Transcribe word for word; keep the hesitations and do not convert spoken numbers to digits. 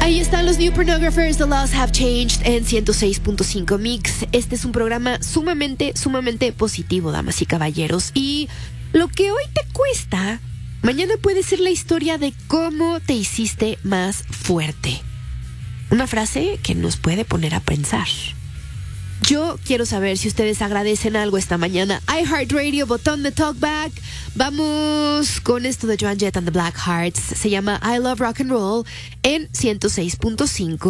Ahí están los New Pornographers, The Laws Have Changed en ciento seis punto cinco Mix. Este es un programa sumamente, sumamente positivo, damas y caballeros. Y lo que hoy te cuesta, mañana puede ser la historia de cómo te hiciste más fuerte. Una frase que nos puede poner a pensar. Yo quiero saber si ustedes agradecen algo esta mañana. iHeartRadio, botón de talkback. Vamos con esto de Joan Jett and the Blackhearts. Se llama I Love Rock and Roll en ciento seis punto cinco.